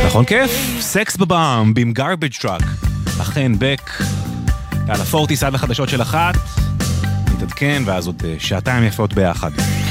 נכון כיף? סקס בבאם עם גארבג' טראק. אכן בק על הפורטיס עד לחדשות של אחת נתעדכן ואז עוד שעתיים יפות ביחד.